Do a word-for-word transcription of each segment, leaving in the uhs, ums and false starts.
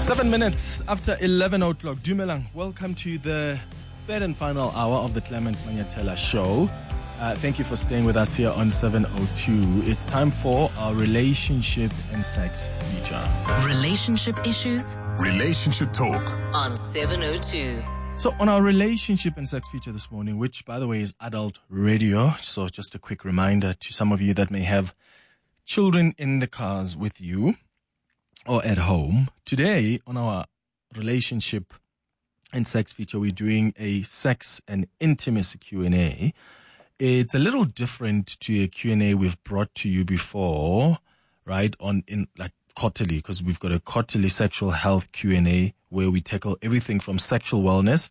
Seven minutes after eleven o'clock. Dumelang, welcome to the third and final hour of the Clement Manyatela show. Uh, thank you for staying with us here on seven oh two. It's time for our relationship and sex feature. Relationship issues, relationship talk on seven oh two. So on our relationship and sex feature this morning, which by the way is adult radio, so just a quick reminder to some of you that may have children in the cars with you or at home. Today on our relationship and sex feature, we're doing a sex and intimacy Q and A. It's a little different to a Q and A we've brought to you before, right? On in like quarterly, because we've got a quarterly sexual health Q and A where we tackle everything from sexual wellness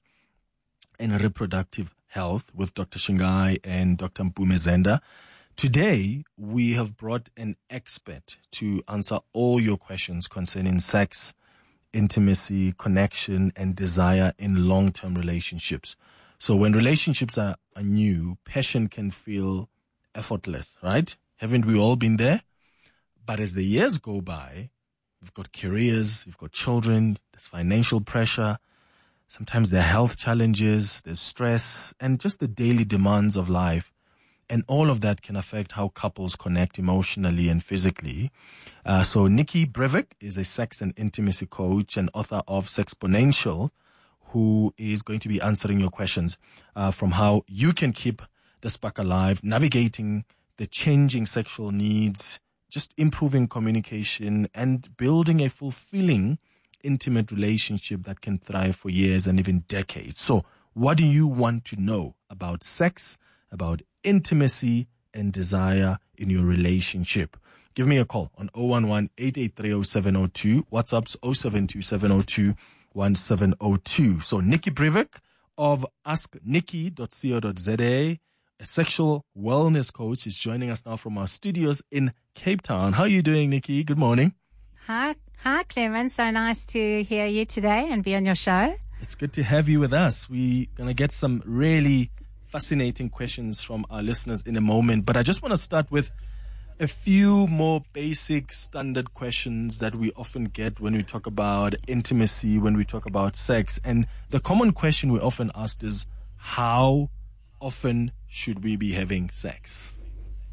and reproductive health with Doctor Shingai and Doctor Mpume Zenda. Today, we have brought an expert to answer all your questions concerning sex, intimacy, connection, and desire in long-term relationships. So when relationships are, are new, passion can feel effortless, right? Haven't we all been there? But as the years go by, we've got careers, we've got children, there's financial pressure, sometimes there are health challenges, there's stress, and just the daily demands of life. And all of that can affect how couples connect emotionally and physically. Uh, so Nikki Breivik is a sex and intimacy coach and author of Sexponential, who is going to be answering your questions uh, from how you can keep the spark alive, navigating the changing sexual needs, just improving communication and building a fulfilling intimate relationship that can thrive for years and even decades. So what do you want to know about sex, about intimacy and desire in your relationship? Give me a call on zero one one, eight eight three, zero seven zero two. WhatsApp's zero seven two, seven zero two, one seven zero two. So Nikki Breivik of ask nikki dot co dot za, a sexual wellness coach, is joining us now from our studios in Cape Town. How are you doing, Nikki? Good morning. Hi, hi, Clement. So nice to hear you today and be on your show. It's good to have you with us. We're going to get some really fascinating questions from our listeners in a moment, but I just want to start with a few more basic standard questions that we often get when we talk about intimacy, when we talk about sex. And the common question we often ask is, how often should we be having sex?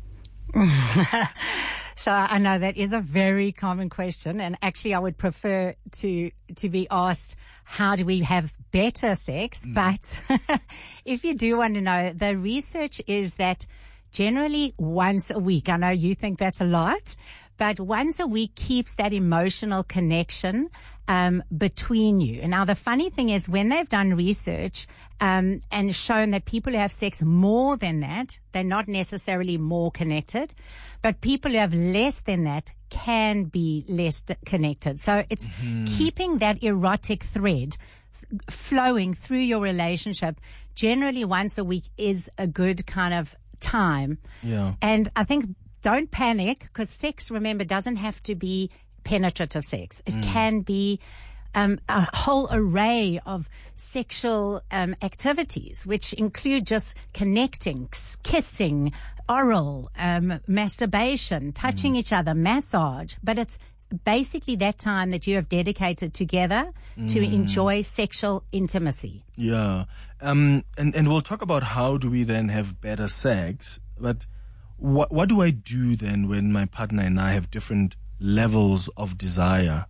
So I know that is a very common question, and actually I would prefer to to be asked, how do we have better sex? Mm. But if you do want to know, the research is that generally once a week, I know you think that's a lot, but once a week keeps that emotional connection um, between you. And now the funny thing is, when they've done research um, and shown that people who have sex more than that, they're not necessarily more connected, but people who have less than that can be less connected. So it's mm-hmm. keeping that erotic thread flowing through your relationship. Generally once a week is a good kind of time. Yeah. And I think don't panic, because sex, remember, doesn't have to be penetrative sex. It mm. can be um, a whole array of sexual um, activities, which include just connecting, kissing, oral, um, masturbation, touching mm. each other, massage. But it's basically that time that you have dedicated together mm. to enjoy sexual intimacy. Yeah. Um, and, and we'll talk about how do we then have better sex, but what, what do I do then when my partner and I have different levels of desire?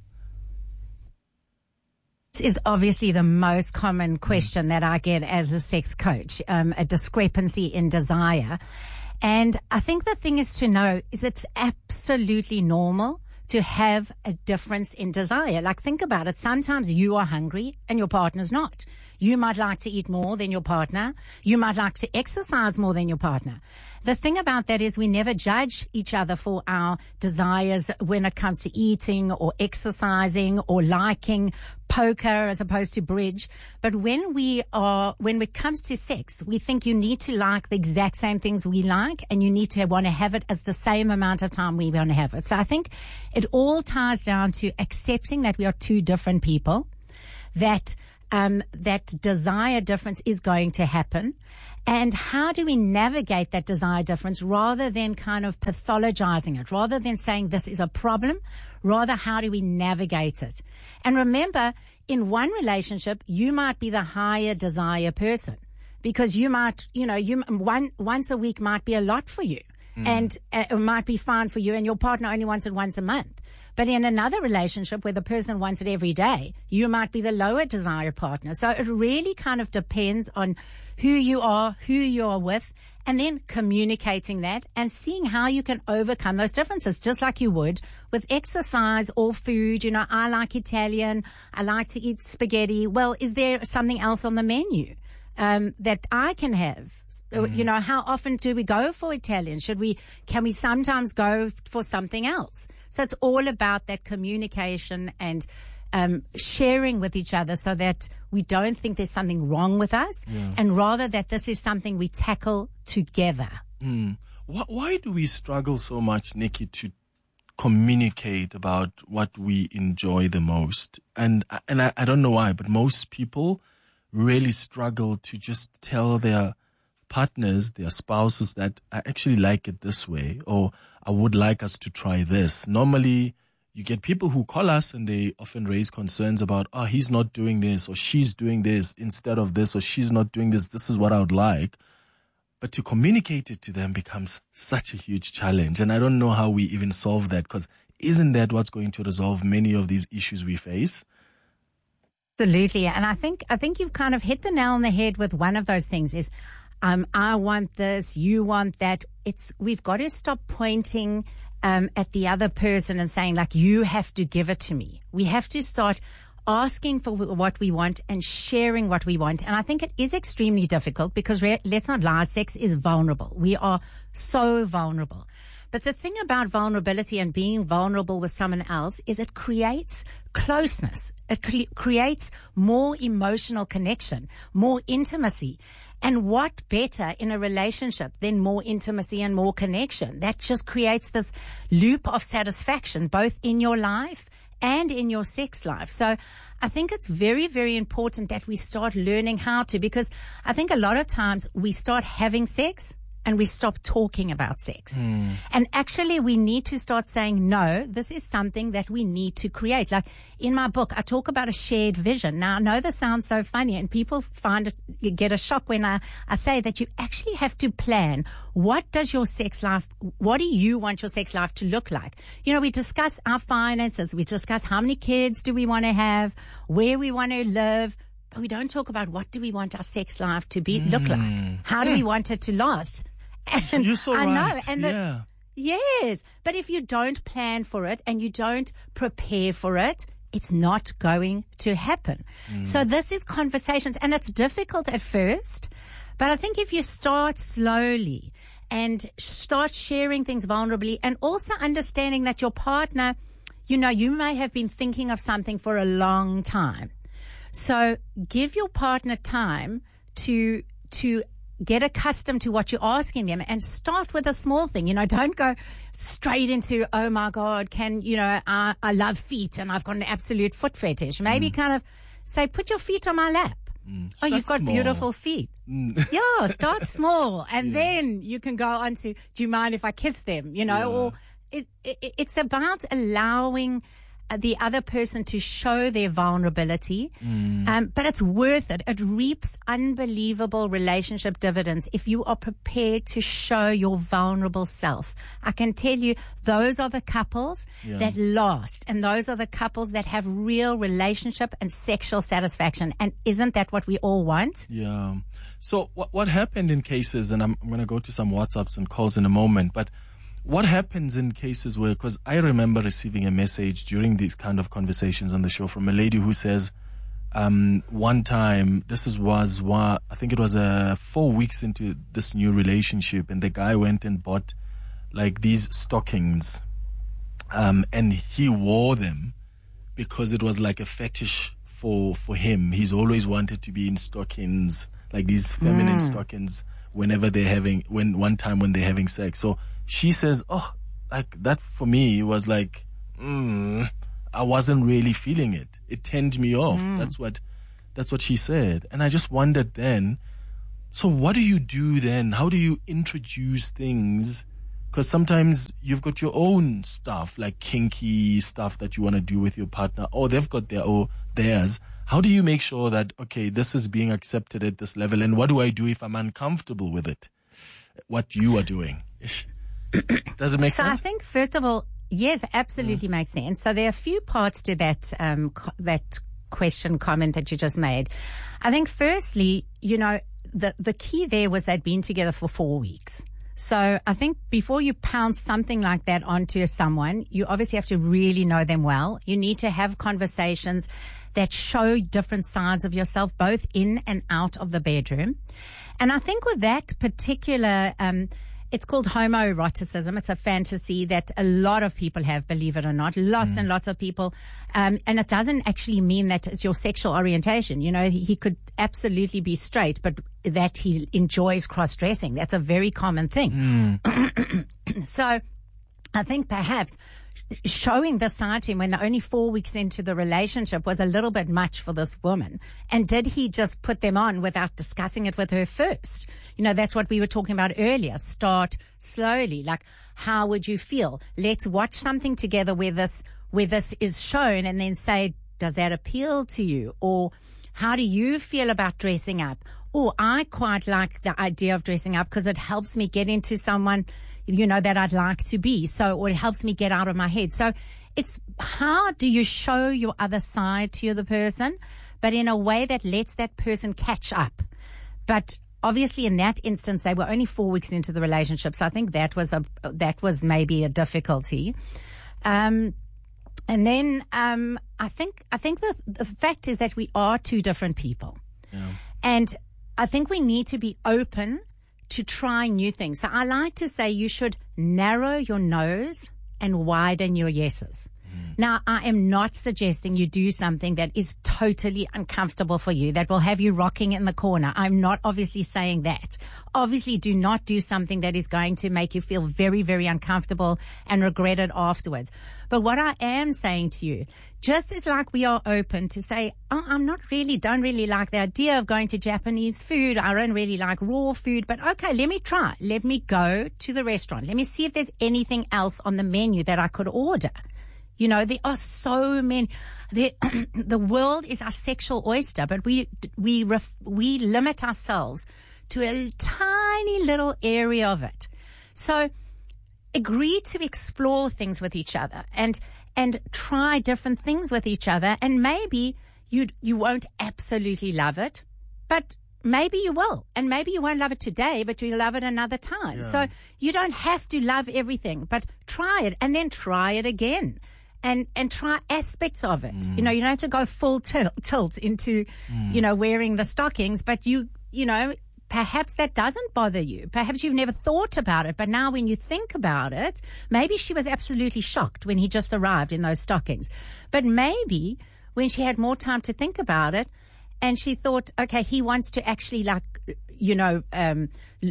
This is obviously the most common question mm. that I get as a sex coach, um, a discrepancy in desire. And I think the thing is to know is it's absolutely normal to have a difference in desire. Like, think about it. Sometimes you are hungry and your partner's not. You might like to eat more than your partner. You might like to exercise more than your partner. The thing about that is we never judge each other for our desires when it comes to eating or exercising or liking poker as opposed to bridge. But when we are, when it comes to sex, we think you need to like the exact same things we like, and you need to want to have it as the same amount of time we want to have it. So I think it all ties down to accepting that we are two different people, that um, that desire difference is going to happen. And how do we navigate that desire difference rather than kind of pathologizing it, rather than saying this is a problem, rather how do we navigate it? And remember, in one relationship, you might be the higher desire person because you might, you know, you one once a week might be a lot for you. Mm. And uh, it might be fine for you, and your partner only wants it once a month. But in another relationship where the person wants it every day, you might be the lower desire partner. So it really kind of depends on who you are, who you are with, and then communicating that and seeing how you can overcome those differences, just like you would with exercise or food. You know, I like Italian. I like to eat spaghetti. Well, is there something else on the menu Um, that I can have? Mm. You know, how often do we go for Italian? Should we, can we sometimes go for something else? So it's all about that communication and um, sharing with each other so that we don't think there's something wrong with us, yeah. and rather that this is something we tackle together. Mm. Why, why do we struggle so much, Nikki, to communicate about what we enjoy the most? And, and I, I don't know why, but most people really struggle to just tell their partners, their spouses, that I actually like it this way, or I would like us to try this. Normally, you get people who call us and they often raise concerns about, oh, he's not doing this, or she's doing this instead of this, or she's not doing this. This is what I would like. But to communicate it to them becomes such a huge challenge. And I don't know how we even solve that, because isn't that what's going to resolve many of these issues we face? Absolutely. And I think, I think you've kind of hit the nail on the head with one of those things is, um, I want this, you want that. It's, we've got to stop pointing, um, at the other person and saying like, you have to give it to me. We have to start asking for what we want and sharing what we want. And I think it is extremely difficult because re- let's not lie, sex is vulnerable. We are so vulnerable. But the thing about vulnerability and being vulnerable with someone else is it creates closeness. It cre- creates more emotional connection, more intimacy. And what better in a relationship than more intimacy and more connection? That just creates this loop of satisfaction, both in your life and in your sex life. So I think it's very, very important that we start learning how to, because I think a lot of times we start having sex and we stop talking about sex. Mm. And actually we need to start saying, no, this is something that we need to create. Like in my book, I talk about a shared vision. Now I know this sounds so funny and people find it, you get a shock when I, I say that you actually have to plan. What does your sex life, what do you want your sex life to look like? You know, we discuss our finances. We discuss how many kids do we want to have, where we want to live. But we don't talk about what do we want our sex life to be, mm. look like? How do we want it to last? And You're so I right. know, and the, yeah. yes, but if you don't plan for it and you don't prepare for it, it's not going to happen. Mm. So this is conversations, and it's difficult at first, but I think if you start slowly and start sharing things vulnerably, and also understanding that your partner, you know, you may have been thinking of something for a long time. So give your partner time to, to, get accustomed to what you're asking them and start with a small thing. You know, don't go straight into, oh my God, can, you know, I, I love feet and I've got an absolute foot fetish. Maybe mm. kind of say, put your feet on my lap. Mm. Oh, you've got small. beautiful feet. Mm. Yeah, start small. And yeah. then you can go on to, do you mind if I kiss them? You know, yeah. or it, it, it's about allowing the other person to show their vulnerability. Mm. Um, but it's worth it. It reaps unbelievable relationship dividends if you are prepared to show your vulnerable self. I can tell you those are the couples yeah. that last, and those are the couples that have real relationship and sexual satisfaction. And isn't that what we all want? Yeah. So what, what happened in cases, and I'm, I'm going to go to some WhatsApps and calls in a moment, but what happens in cases where, because I remember receiving a message during these kind of conversations on the show from a lady who says, um, one time, this is, was, I think it was uh, four weeks into this new relationship, and the guy went and bought like these stockings, um, and he wore them because it was like a fetish for, for him. He's always wanted to be in stockings, like these feminine mm. stockings, whenever they're having, when one time when they're having sex. So she says, oh, like that for me was like, mm, I wasn't really feeling it. It turned me off. Mm. That's what, That's what she said. And I just wondered then, so what do you do then? How do you introduce things? Because sometimes you've got your own stuff, like kinky stuff that you want to do with your partner, or they've got their own, theirs. How do you make sure that, okay, this is being accepted at this level, and what do I do if I'm uncomfortable with it? What you are doing. Does it make so sense? So I think, first of all, yes, absolutely mm. makes sense. So there are a few parts to that, um, co- that question, comment that you just made. I think firstly, you know, the, the key there was they'd been together for four weeks. So I think before you pounce something like that onto someone, you obviously have to really know them well. You need to have conversations that show different sides of yourself, both in and out of the bedroom. And I think with that particular, um, it's called homoeroticism. It's a fantasy that a lot of people have, believe it or not. Lots mm. and lots of people. Um, and it doesn't actually mean that it's your sexual orientation. You know, he, he could absolutely be straight, but that he enjoys cross-dressing. That's a very common thing. Mm. So I think perhaps showing this side to him when they're only four weeks into the relationship was a little bit much for this woman. And did he just put them on without discussing it with her first? You know, that's what we were talking about earlier. Start slowly. Like, how would you feel? Let's watch something together where this, where this is shown, and then say, does that appeal to you? Or how do you feel about dressing up? Or I quite like the idea of dressing up because it helps me get into someone, you know, that I'd like to be. So, or it helps me get out of my head. So it's how do you show your other side to the person, but in a way that lets that person catch up. But obviously in that instance, they were only four weeks into the relationship. So I think that was a, that was maybe a difficulty. Um, and then, um, I think, I think the, the fact is that we are two different people. Yeah. And I think we need to be open to try new things. So I like to say you should narrow your nose and widen your yeses. Mm. Now, I am not suggesting you do something that is totally uncomfortable for you, that will have you rocking in the corner. I'm not obviously saying that. Obviously, do not do something that is going to make you feel very, very uncomfortable and regret it afterwards. But what I am saying to you, just as like we are open to say, oh, I'm not really, don't really like the idea of going to Japanese food. I don't really like raw food, but okay, let me try. Let me go to the restaurant. Let me see if there's anything else on the menu that I could order. You know, there are so many. There, the world is our sexual oyster, but we we ref, we limit ourselves to a tiny little area of it. So agree to explore things with each other and and try different things with each other. And maybe you you won't absolutely love it, but maybe you will. And maybe you won't love it today, but you'll love it another time. Yeah. So you don't have to love everything, but try it and then try it again. And, and try aspects of it. Mm. You know, you don't have to go full tilt, tilt into, mm. you know, wearing the stockings, but you, you know, perhaps that doesn't bother you. Perhaps you've never thought about it, but now when you think about it, maybe she was absolutely shocked when he just arrived in those stockings. But maybe when she had more time to think about it and she thought, okay, he wants to actually like, you know, um,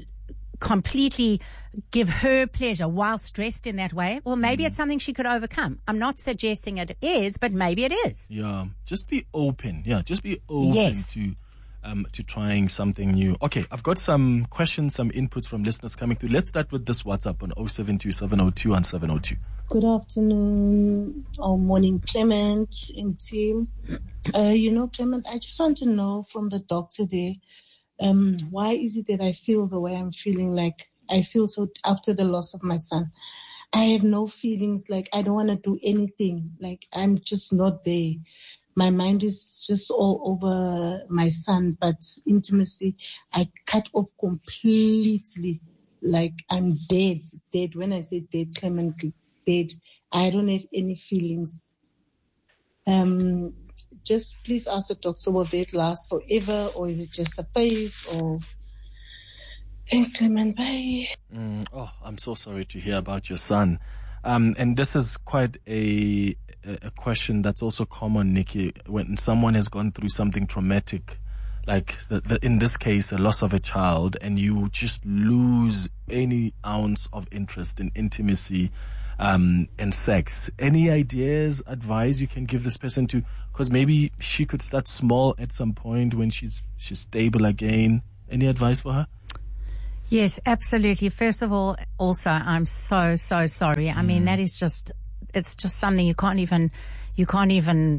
completely give her pleasure whilst dressed in that way, well, maybe mm. it's something she could overcome. I'm not suggesting it is, but maybe it is. Yeah, just be open. Yeah, just be open yes. to um to trying something new. Okay, I've got some questions, some inputs from listeners coming through. Let's start with this WhatsApp on oh seven two, seven oh two, one seven oh two. Good afternoon or morning, Clement and team. Uh, you know, Clement, I just want to know from the doctor there, Um, why is it that I feel the way I'm feeling? Like I feel so after the loss of my son. I have no feelings. Like I don't want to do anything. Like I'm just not there. My mind is just all over my son, but intimacy, I cut off completely. Like I'm dead, dead. When I say dead, Clement, dead. I don't have any feelings. Um, Just please ask the doctor, will that last forever or is it just a phase? Or thanks, Clement. Bye. Mm, oh, I'm so sorry to hear about your son. Um, and this is quite a a question that's also common, Nikki, when someone has gone through something traumatic, like the, the, in this case, a loss of a child, and you just lose any ounce of interest in intimacy. um, and sex. Any ideas, advice you can give this person to, because maybe she could start small at some point when she's she's stable again. Any advice for her? Yes, absolutely. First of all, also, I'm so, so sorry. I mean, that is just, it's just something you can't even, you can't even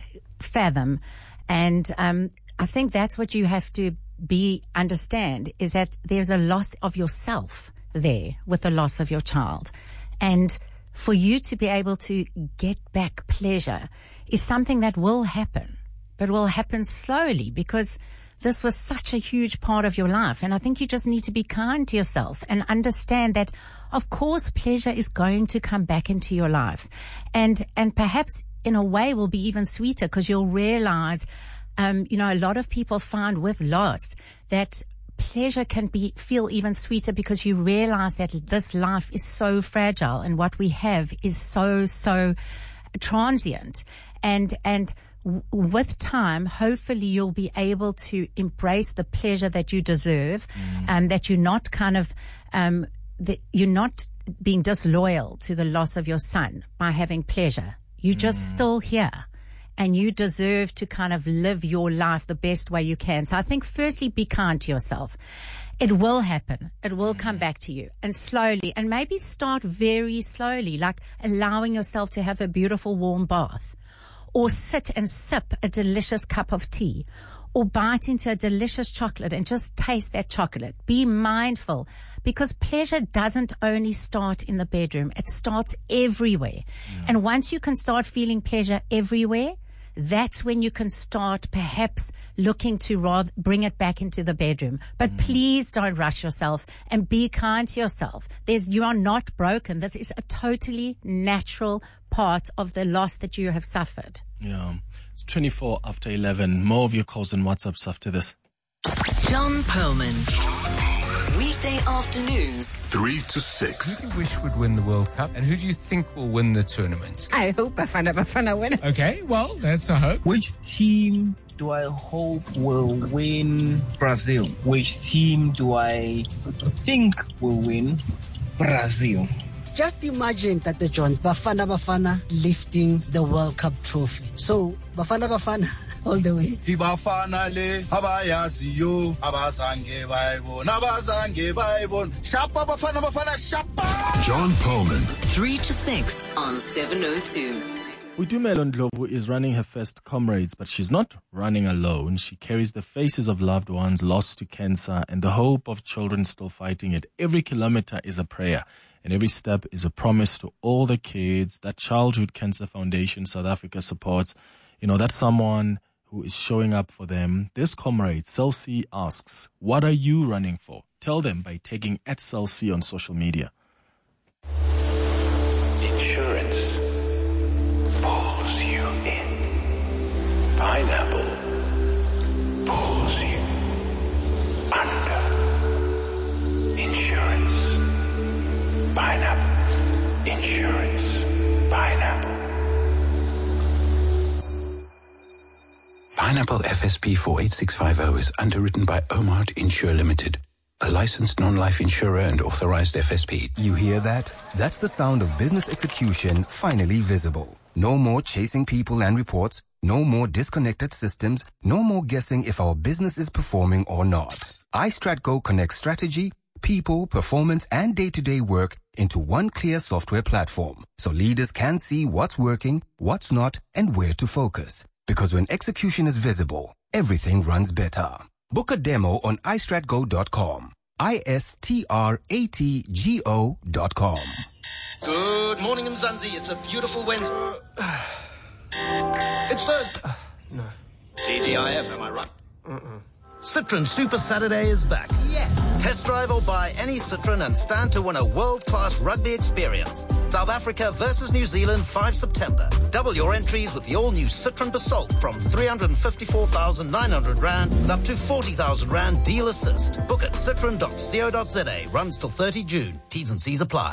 fathom. And, um, I think that's what you have to be, understand, is that there's a loss of yourself there with the loss of your child. And for you to be able to get back pleasure is something that will happen, but will happen slowly, because this was such a huge part of your life. And I think you just need to be kind to yourself and understand that, of course, pleasure is going to come back into your life. And, and perhaps in a way will be even sweeter, because you'll realize, um, you know, a lot of people find with loss that pleasure can be, feel even sweeter, because you realize that this life is so fragile and what we have is so, so transient. And, and, with time, hopefully you'll be able to embrace the pleasure that you deserve, and mm. um, that you're not kind of, um, that you're not being disloyal to the loss of your son by having pleasure. You're just mm. still here, and you deserve to kind of live your life the best way you can. So I think firstly, be kind to yourself. It will happen. It will mm. come back to you, and slowly, and maybe start very slowly, like allowing yourself to have a beautiful warm bath, or sit and sip a delicious cup of tea, or bite into a delicious chocolate and just taste that chocolate. Be mindful, because pleasure doesn't only start in the bedroom. It starts everywhere. Yeah. And once you can start feeling pleasure everywhere, that's when you can start perhaps looking to rather bring it back into the bedroom. But mm. please don't rush yourself, and be kind to yourself. There's, you are not broken. This is a totally natural part of the loss that you have suffered. Yeah. It's twenty-four after eleven. More of your calls and WhatsApps after this. John Perlman. Weekday afternoons. Three to six. Who do you wish would win the World Cup, and who do you think will win the tournament? I hope Bafana Bafana win. Okay, well, that's a hope. Which team do I hope will win? Brazil. Which team do I think will win? Brazil. Just imagine that the John Bafana Bafana lifting the World Cup trophy. So Bafana Bafana all the way. Bafana le abayaziyo abazange bayibona abazange bayibona shapa Bafana Bafana shapa. John Perlman. three to six on seven oh two. Utumelo Ndlovu is running her first Comrades, but she's not running alone. She carries the faces of loved ones lost to cancer and the hope of children still fighting it. Every kilometer is a prayer, and every step is a promise to all the kids that Childhood Cancer Foundation South Africa supports. You know, that's someone who is showing up for them. This Comrade, Cell C, asks, what are you running for? Tell them by tagging at Cell C on social media. Insurance pulls you in. Pineapple pulls you under. Insurance. Pineapple. Insurance. Pineapple. Pineapple F S P four eight six five zero is underwritten by Omart Insure Limited, a licensed non-life insurer and authorized F S P. You hear that? That's the sound of business execution finally visible. No more chasing people and reports. No more disconnected systems. No more guessing if our business is performing or not. iStratGo connects strategy, people, performance, and day-to-day work into one clear software platform, so leaders can see what's working, what's not, and where to focus. Because when execution is visible, everything runs better. Book a demo on i strat go dot com. I S T R A T G O dot com. Good morning, Mzansi. It's a beautiful Wednesday. It's Thursday. Uh, no. T G I F, am I right? Uh-uh. Citroen Super Saturday is back. Yes. Test drive or buy any Citroen and stand to win a world-class rugby experience. South Africa versus New Zealand, the fifth of September. Double your entries with the all-new Citroen Basalt from three hundred fifty-four thousand nine hundred rand with up to forty thousand rand deal assist. Book at citroen dot co dot za. Runs till thirtieth of June. T's and C's apply.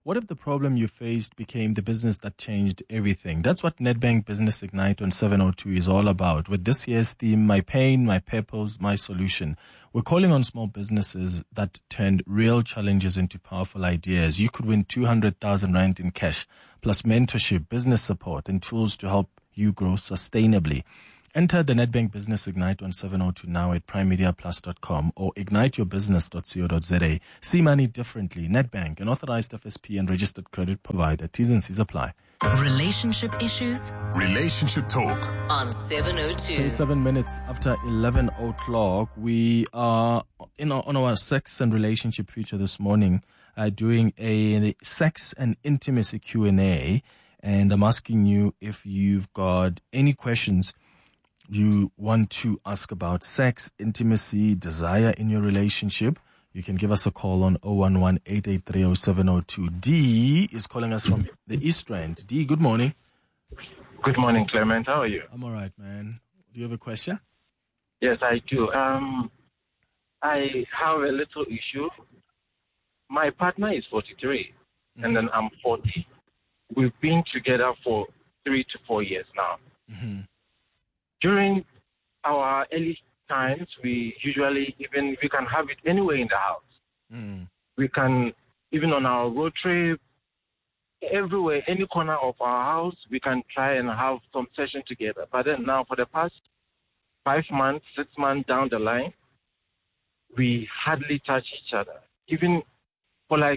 What if the problem you faced became the business that changed everything? That's what Nedbank Business Ignite on seven oh two is all about. With this year's theme, My Pain, My Purpose, My Solution. We're calling on small businesses that turned real challenges into powerful ideas. You could win two hundred thousand rand in cash, plus mentorship, business support, and tools to help you grow sustainably. Enter the Nedbank Business Ignite on seven oh two now at prime media plus dot com or ignite your business dot co dot za. See money differently. Nedbank, an authorized F S P and registered credit provider. T's and C's apply. Relationship issues? Relationship Talk. On seven oh two. twenty-seven minutes after eleven o'clock, we are in our, on our sex and relationship feature this morning, uh, doing a sex and intimacy Q and A. And I'm asking you if you've got any questions you want to ask about sex, intimacy, desire in your relationship. You can give us a call on oh one one, eight eight three, oh seven oh two. D is calling us from the East Rand. D, good morning. Good morning, Clement. How are you? I'm all right, man. Do you have a question? Yes, I do. Um, I have a little issue. My partner is forty-three, mm-hmm. and then I'm forty. We've been together for three to four years now. Mm-hmm. During our early times, we usually even we can have it anywhere in the house. Mm. We can even on our road trip, everywhere, any corner of our house, we can try and have some session together. But then now, for the past five months, six months down the line, we hardly touch each other. Even for like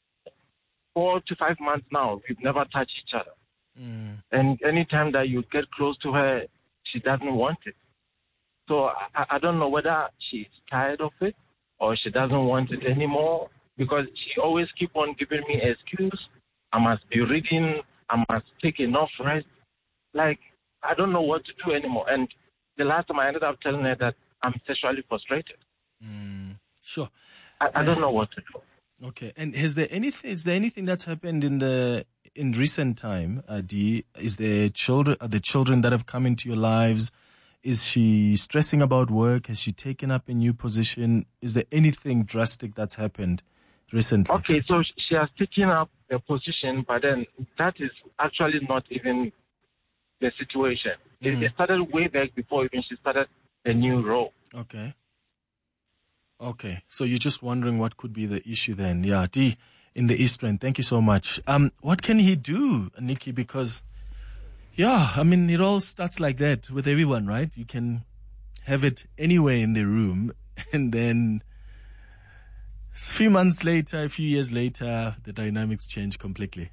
four to five months now, we've never touched each other. Mm. And anytime that you get close to her, she doesn't want it. So I, I don't know whether she's tired of it or she doesn't want it anymore, because she always keep on giving me an excuse. I must be reading. I must take enough rest. Like, I don't know what to do anymore. And the last time I ended up telling her that I'm sexually frustrated. Mm. Sure. I, I don't know what to do. Okay. And is there anything? Is there anything that's happened in the in recent time, uh, D? Is there children? Are the children that have come into your lives? Is she stressing about work? Has she taken up a new position? Is there anything drastic that's happened recently? Okay, so she has taken up a position, but then that is actually not even the situation. Mm. It started way back before even she started a new role. Okay. Okay, so you're just wondering what could be the issue then. Yeah, D in the East Rand, thank you so much. Um, what can he do, Nikki? Because, yeah, I mean, it all starts like that with everyone, right? You can have it anywhere in the room, and then a few months later, a few years later, the dynamics change completely.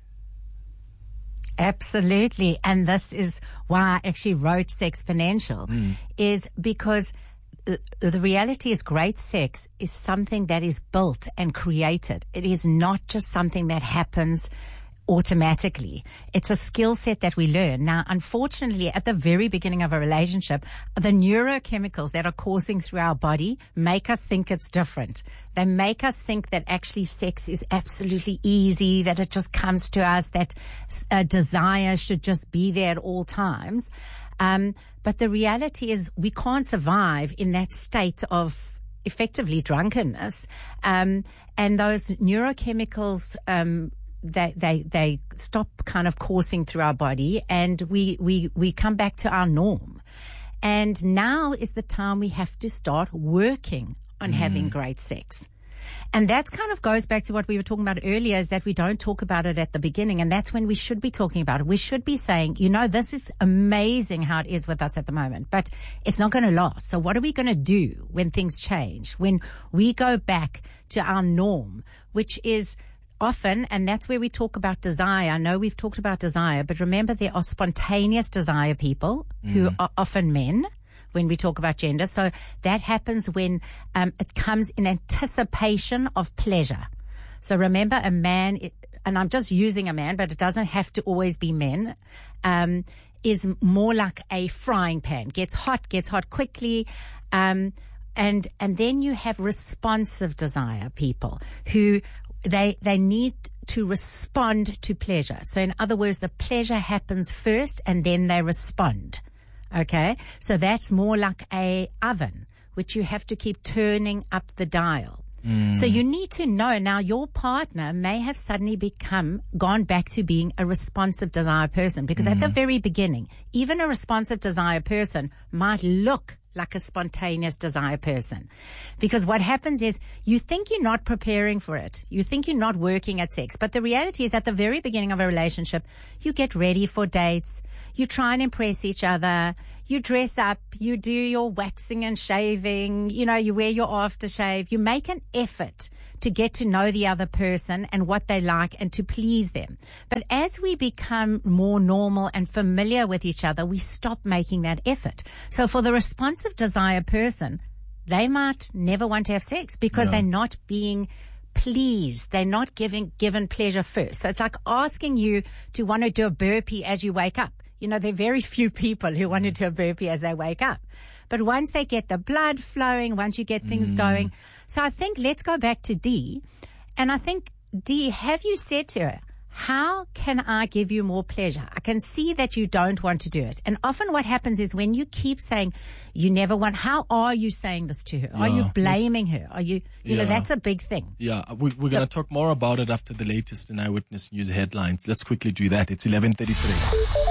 Absolutely, and this is why I actually wrote Sexponential, mm. is because the reality is great sex is something that is built and created. It is not just something that happens automatically. It's a skill set that we learn. Now, unfortunately, at the very beginning of a relationship, the neurochemicals that are coursing through our body make us think it's different. They make us think that actually sex is absolutely easy, that it just comes to us, that uh, desire should just be there at all times. Um, but the reality is we can't survive in that state of effectively drunkenness. Um, and those neurochemicals, um, they, they, they stop kind of coursing through our body, and we, we, we come back to our norm. And now is the time we have to start working on mm. having great sex. And that kind of goes back to what we were talking about earlier, is that we don't talk about it at the beginning. And that's when we should be talking about it. We should be saying, you know, this is amazing how it is with us at the moment, but it's not going to last. So what are we going to do when things change, when we go back to our norm, which is often, and that's where we talk about desire. I know we've talked about desire, but remember there are spontaneous desire people mm. who are often men when we talk about gender. So that happens when um, it comes in anticipation of pleasure. So remember, a man, it, and I'm just using a man, but it doesn't have to always be men, um, is more like a frying pan. Gets hot, gets hot quickly. Um, and, and then you have responsive desire people who they, they need to respond to pleasure. So in other words, the pleasure happens first and then they respond. Okay, so that's more like a oven, which you have to keep turning up the dial. Mm. So you need to know now your partner may have suddenly become, gone back to being a responsive desire person, because mm. at the very beginning, even a responsive desire person might look like a spontaneous desire person. Because what happens is you think you're not preparing for it. You think you're not working at sex. But the reality is at the very beginning of a relationship, you get ready for dates. You try and impress each other. You dress up. You do your waxing and shaving. You know, you wear your aftershave. You make an effort to get to know the other person and what they like and to please them. But as we become more normal and familiar with each other, we stop making that effort. So for the responsive desire person, they might never want to have sex because Yeah. they're not being pleased. They're not giving, given pleasure first. So it's like asking you to want to do a burpee as you wake up. You know, there are very few people who want to do a burpee as they wake up. But once they get the blood flowing, once you get things Mm. going. So I think let's go back to Dee. And I think, Dee, have you said to her, how can I give you more pleasure? I can see that you don't want to do it. And often what happens is when you keep saying you never want, how are you saying this to her? Are you Yeah. blaming her? Are you, you know, Yeah. that's a big thing. Yeah, we, we're going to talk more about it after the latest in Eyewitness News headlines. Let's quickly do that. It's eleven thirty-three.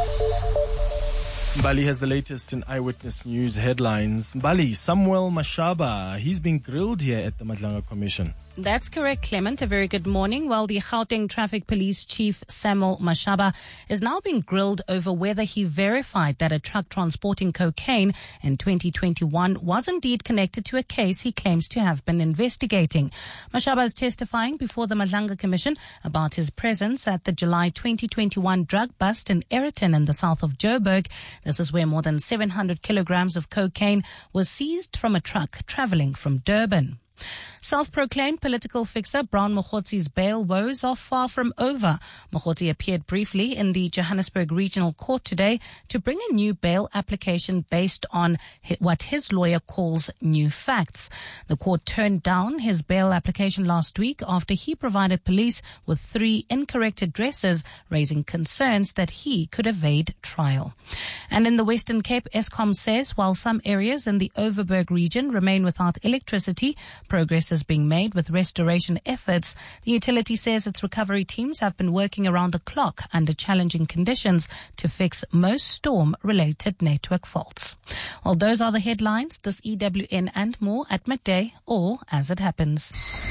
Mbali has the latest in Eyewitness News headlines. Mbali, Samuel Mashaba, he's been grilled here at the Madlanga Commission. That's correct, Clement. A very good morning. Well, the Gauteng Traffic Police Chief Samuel Mashaba is now being grilled over whether he verified that a truck transporting cocaine in twenty twenty-one was indeed connected to a case he claims to have been investigating. Mashaba is testifying before the Madlanga Commission about his presence at the July twenty twenty-one drug bust in Ayrton in the south of Joburg. This is where more than seven hundred kilograms of cocaine was seized from a truck traveling from Durban. Self-proclaimed political fixer Brown Mogotzi's bail woes are far from over. Mogotzi appeared briefly in the Johannesburg Regional Court today to bring a new bail application based on what his lawyer calls new facts. The court turned down his bail application last week after he provided police with three incorrect addresses, raising concerns that he could evade trial. And in the Western Cape, Eskom says while some areas in the Overberg region remain without electricity, progress is being made with restoration efforts. The utility says its recovery teams have been working around the clock under challenging conditions to fix most storm-related network faults. Well, those are the headlines. This E W N and more at midday or as it happens.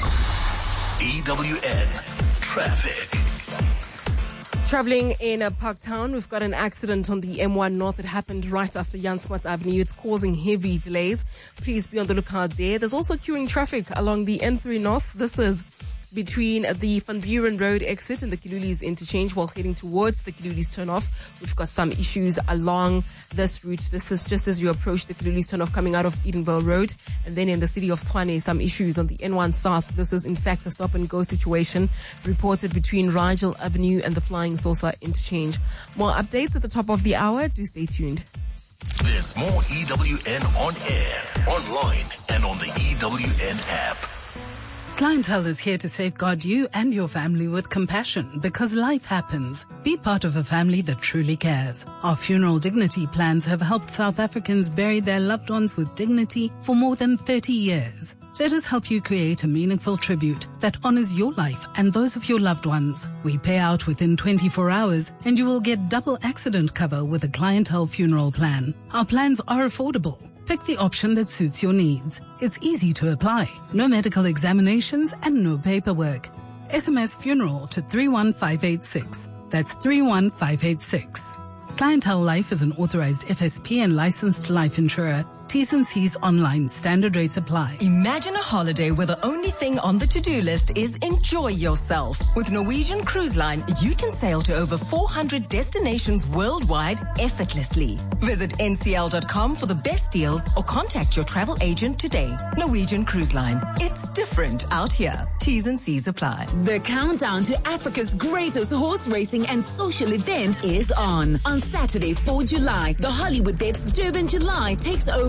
E W N Traffic. Traveling in uh, Parktown, we've got an accident on the M one North. It happened right after Jan Smuts Avenue. It's causing heavy delays. Please be on the lookout there. There's also queuing traffic along the N three North. This is between the Van Buren Road exit and the Kilulis interchange while heading towards the Kilulis turnoff. We've got some issues along this route. This is just as you approach the Kilulis turnoff coming out of Edenville Road. And then in the city of Tshwane, some issues on the N one South. This is in fact a stop and go situation reported between Rigel Avenue and the Flying Saucer interchange. More updates at the top of the hour. Do stay tuned. There's more E W N on air, online, and on the E W N app. Clientele is here to safeguard you and your family with compassion because life happens. Be part of a family that truly cares. Our funeral dignity plans have helped South Africans bury their loved ones with dignity for more than thirty years. Let us help you create a meaningful tribute that honors your life and those of your loved ones. We pay out within twenty-four hours and you will get double accident cover with a Clientele funeral plan. Our plans are affordable. Pick the option that suits your needs. It's easy to apply. No medical examinations and no paperwork. S M S funeral to three one five eight six. That's three one five eight six. Clientele Life is an authorized F S P and licensed life insurer. T's and C's online. Standard rates apply. Imagine a holiday where the only thing on the to-do list is enjoy yourself. With Norwegian Cruise Line, you can sail to over four hundred destinations worldwide effortlessly. Visit N C L dot com for the best deals or contact your travel agent today. Norwegian Cruise Line. It's different out here. T's and C's apply. The countdown to Africa's greatest horse racing and social event is on. On Saturday, the fourth of July, the Hollywood Bets Durban July takes over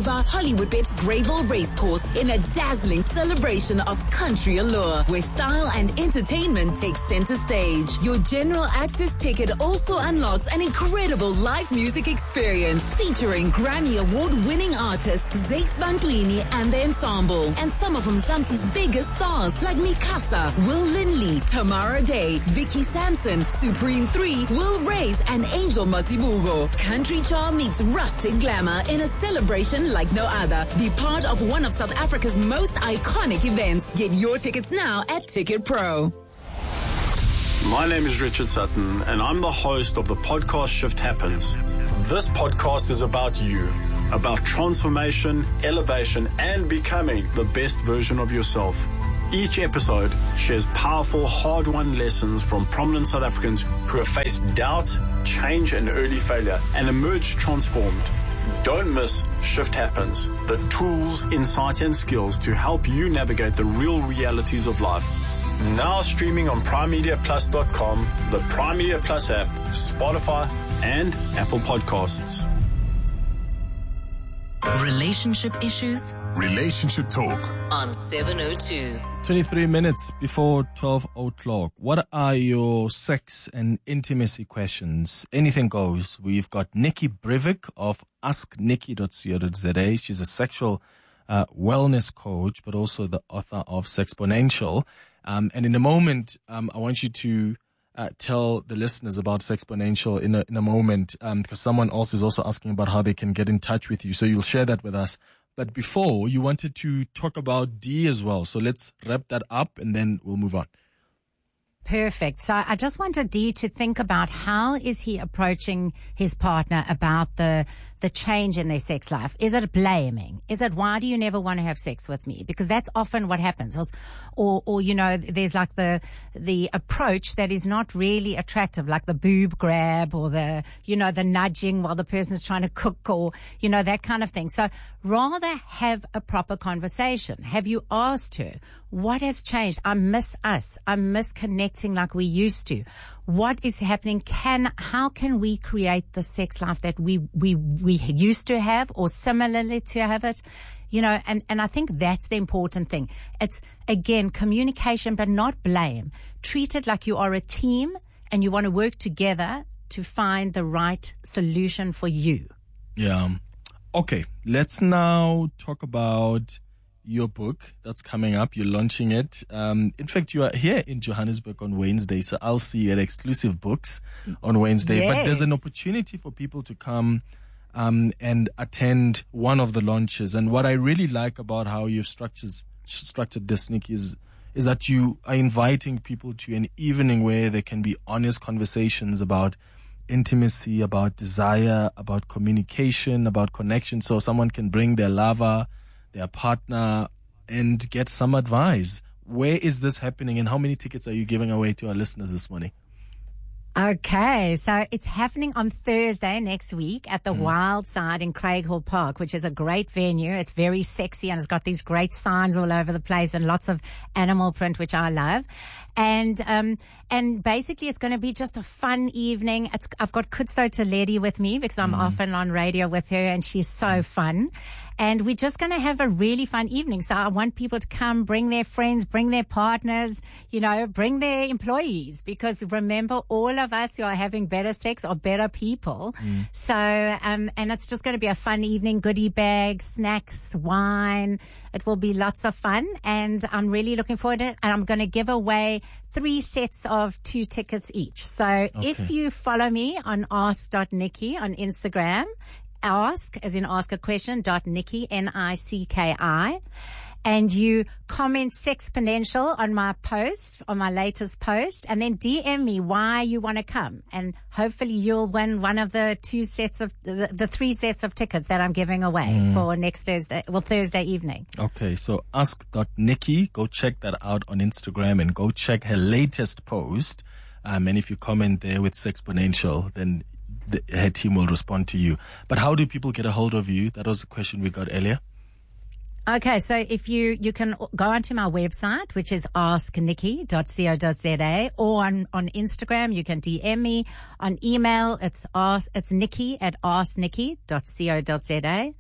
over Hollywood Bet's Greyville Racecourse in a dazzling celebration of country allure, where style and entertainment take center stage. Your general access ticket also unlocks an incredible live music experience featuring Grammy Award-winning artists Zakes Bantwini and the Ensemble, and some of Mzansi's biggest stars like Mikasa, Will Linley, Tamara Day, Vicky Sampson, Supreme three, Will Reyes, and Angel Mazibugo. Country charm meets rustic glamour in a celebration like no other. Be part of one of South Africa's most iconic events. Get your tickets now at Ticket Pro. My name is Richard Sutton, and I'm the host of the podcast Shift Happens. This podcast is about you, about transformation, elevation, and becoming the best version of yourself. Each episode shares powerful, hard-won lessons from prominent South Africans who have faced doubt, change, and early failure and emerged transformed. Don't miss Shift Happens, the tools, insight, and skills to help you navigate the real realities of life. Now streaming on prime media plus dot com, the Prime Media Plus app, Spotify, and Apple Podcasts. Relationship issues? Relationship talk. On seven oh two. twenty-three minutes before twelve o'clock. What are your sex and intimacy questions? Anything goes. We've got Nikki Brivik of ask nikki dot co dot za. She's a sexual uh, wellness coach, but also the author of Sexponential. Um, and in a moment, um, I want you to uh, tell the listeners about Sexponential in a, in a moment, um, because someone else is also asking about how they can get in touch with you. So you'll share that with us. But before, you wanted to talk about D as well. So let's wrap that up and then we'll move on. Perfect. So I just wanted Dee to think about how is he approaching his partner about the the change in their sex life. Is it blaming? Is it, why do you never want to have sex with me? Because that's often what happens. Or, or, or you know, there's like the the approach that is not really attractive, like the boob grab or the, you know, the nudging while the person's trying to cook or, you know, that kind of thing. So rather have a proper conversation. Have you asked her, what has changed? I miss us. I miss connecting like we used to. What is happening? Can, how can we create the sex life that we, we, we used to have or similarly to have it? You know, and, and I think that's the important thing. It's, again, communication, but not blame. Treat it like you are a team and you want to work together to find the right solution for you. Yeah. Okay. Let's now talk about your book that's coming up. You're launching it. Um, in fact, you are here in Johannesburg on Wednesday, so I'll see you at Exclusive Books on Wednesday. Yes. But there's an opportunity for people to come um, and attend one of the launches. And what I really like about how you've structured structured this, Nikki, is is that you are inviting people to an evening where there can be honest conversations about intimacy, about desire, about communication, about connection. So someone can bring their lover, their partner, and get some advice. Where is this happening and how many tickets are you giving away to our listeners this morning? Okay, so it's happening on Thursday next week at the mm. Wild Side in Craighall Park, which is a great venue. It's very sexy and it's got these great signs all over the place and lots of animal print, which I love. And um and basically it's going to be just a fun evening. It's, I've got Kutso Toledi with me because I'm mm. often on radio with her and she's so fun. And we're just going to have a really fun evening. So I want people to come, bring their friends, bring their partners, you know, bring their employees, because remember, all of us who are having better sex are better people. Mm. So, um, and it's just going to be a fun evening, goodie bags, snacks, wine. It will be lots of fun and I'm really looking forward to it. And I'm going to give away three sets of two tickets each. So okay. If you follow me on ask dot nikki on Instagram, ask, as in ask a question, dot Nikki, N I C K I, and you comment Sexponential on my post, on my latest post, and then D M me why you want to come, and hopefully you'll win one of the two sets of, the, the three sets of tickets that I'm giving away mm. for next Thursday, well, Thursday evening. Okay, so ask dot Nikki, go check that out on Instagram and go check her latest post, um, and if you comment there with Sexponential, then the, her team will respond to you. But how do people get a hold of you? That was the question we got earlier. Okay, so if you, you can go onto my website, which is ask nikki dot co dot za, or on, on Instagram, you can D M me. On email, it's ask, it's nikki at ask nikki dot co dot za.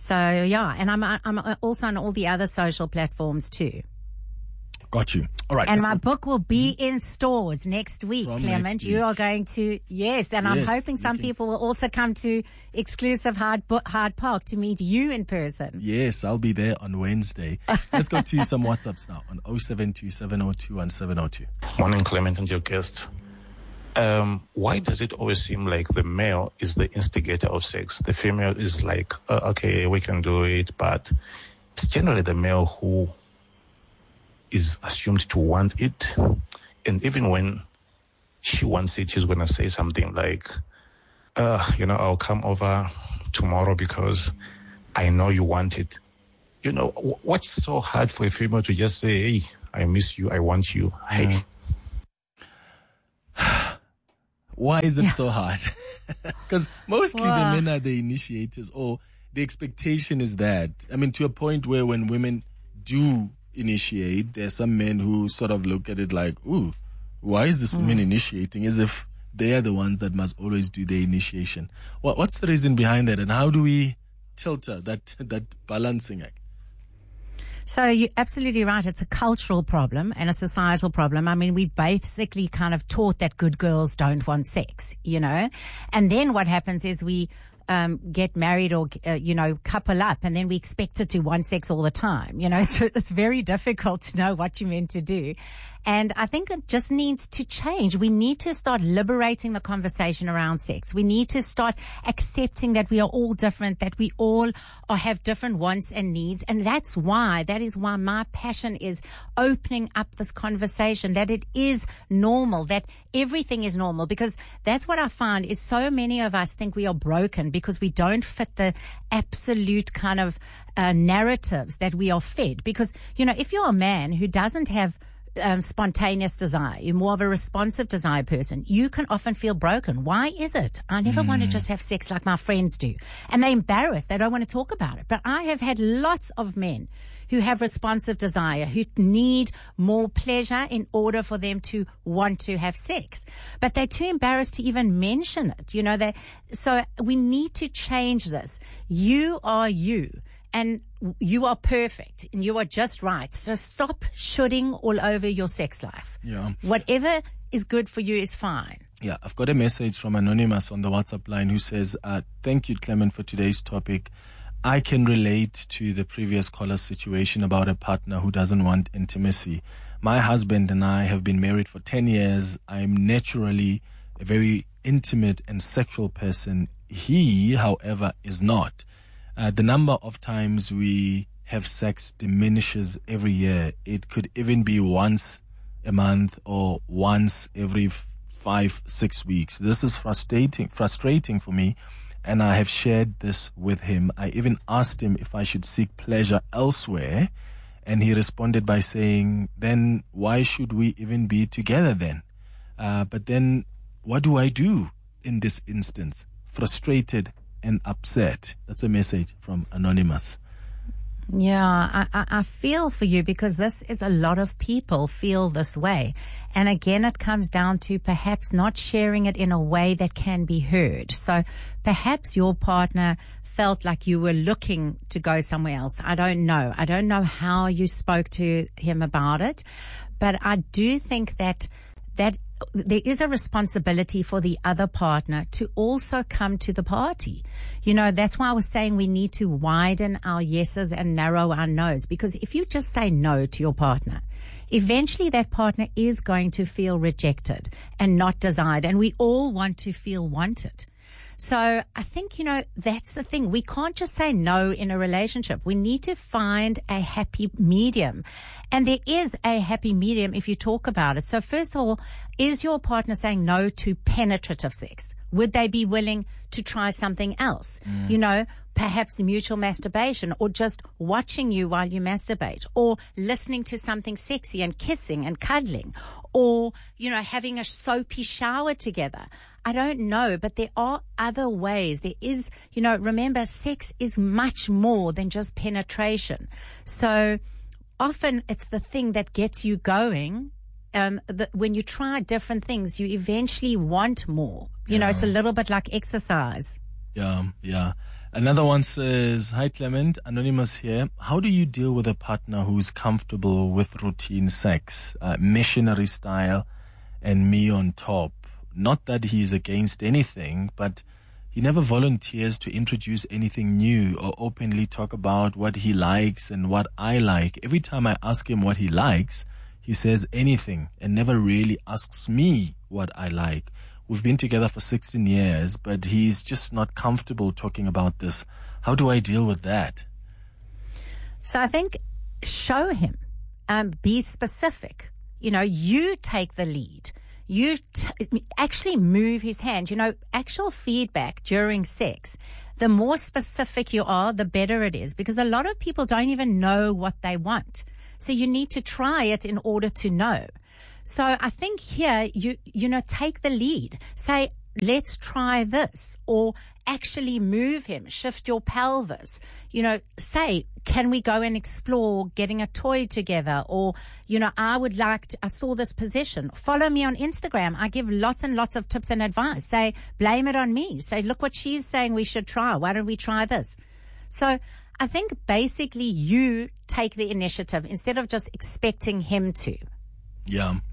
So yeah, and I'm I'm also on all the other social platforms too. Got you. All right. And my book will be in stores next week, From Clement. next You week. are going to, yes, and I'm Yes, hoping some looking- people will also come to exclusive Hyde, Bo- Hyde Park to meet you in person. Yes, I'll be there on Wednesday. Let's go to some WhatsApps now on oh seven two, seven oh two, one seven oh two. Morning, Clement, and your guest. Um, why does it always seem like the male is the instigator of sex? The female is like, uh, okay, we can do it, but it's generally the male who is assumed to want it. And even when she wants it, she's going to say something like, uh, you know, I'll come over tomorrow because I know you want it. You know, wh- what's so hard for a female to just say, hey, I miss you, I want you, hey. Why is it so hard? Because mostly Wow. the men are the initiators, or the expectation is that. I mean, to a point where when women do initiate, there's some men who sort of look at it like, ooh, why is this woman initiating? As if they are the ones that must always do the initiation. What, what's the reason behind that, and how do we tilter that, that balancing act? So you're absolutely right. It's a cultural problem and a societal problem. I mean, we basically kind of taught that good girls don't want sex, you know, and then what happens is we Um, get married or, uh, you know, couple up, and then we expect it to want sex all the time. You know, it's, it's very difficult to know what you're meant to do. And I think it just needs to change. We need to start liberating the conversation around sex. We need to start accepting that we are all different, that we all are, have different wants and needs. And that's why, that is why my passion is opening up this conversation, that it is normal, that everything is normal, because that's what I find is so many of us think we are broken because we don't fit the absolute kind of uh, narratives that we are fed. Because, you know, if you're a man who doesn't have Um, spontaneous desire, you're more of a responsive desire person, you can often feel broken. Why is it? I never mm. want to just have sex like my friends do. And they're embarrassed. They don't want to talk about it. But I have had lots of men who have responsive desire, who need more pleasure in order for them to want to have sex. But they're too embarrassed to even mention it. You know, they, so we need to change this. You are you. And you are perfect and you are just right. So stop shooting all over your sex life. Yeah. Whatever is good for you is fine. Yeah, I've got a message from Anonymous on the WhatsApp line who says, uh, thank you, Clement, for today's topic. I can relate to the previous caller's situation about a partner who doesn't want intimacy. My husband and I have been married for ten years. I'm naturally a very intimate and sexual person. He, however, is not. Uh, the number of times we have sex diminishes every year. It could even be once a month or once every f- five, six weeks. This is frustrating, frustrating for me, and I have shared this with him. I even asked him if I should seek pleasure elsewhere, and he responded by saying, then why should we even be together then? Uh, but then what do I do in this instance? Frustrated and upset. That's a message from Anonymous. Yeah, I, I, I feel for you, because this is a lot of people feel this way. And again, it comes down to perhaps not sharing it in a way that can be heard. So perhaps your partner felt like you were looking to go somewhere else. I don't know. I don't know how you spoke to him about it, but I do think that that there is a responsibility for the other partner to also come to the party. You know, that's why I was saying we need to widen our yeses and narrow our nos, because if you just say no to your partner, eventually that partner is going to feel rejected and not desired, and we all want to feel wanted. So I think, you know, that's the thing. We can't just say no in a relationship. We need to find a happy medium. And there is a happy medium if you talk about it. So first of all, is your partner saying no to penetrative sex? Would they be willing to try something else? Mm. You know, perhaps mutual masturbation, or just watching you while you masturbate, or listening to something sexy and kissing and cuddling, or, you know, having a soapy shower together. I don't know, but there are other ways. There is, you know, remember, sex is much more than just penetration. So often it's the thing that gets you going. Um, the, when you try different things, you eventually want more. You Yeah. know, it's a little bit like exercise. Yeah, yeah. Another one says, hi Clement, Anonymous here. How do you deal with a partner who's comfortable with routine sex, uh, missionary style, and me on top? Not that he's against anything, but he never volunteers to introduce anything new or openly talk about what he likes and what I like. Every time I ask him what he likes, he says anything and never really asks me what I like. We've been together for sixteen years, but he's just not comfortable talking about this. How do I deal with that? So I think show him, um, be specific. You know, you take the lead. You t- actually move his hand. You know, actual feedback during sex, the more specific you are, the better it is, because a lot of people don't even know what they want. So you need to try it in order to know. So I think here, you, you know, take the lead. Say, let's try this, or actually move him, shift your pelvis. You know, say, can we go and explore getting a toy together? Or, you know, I would like to, I saw this position. Follow me on Instagram. I give lots and lots of tips and advice. Say, blame it on me. Say, look what she's saying we should try. Why don't we try this? So I think basically you take the initiative instead of just expecting him to. Yeah.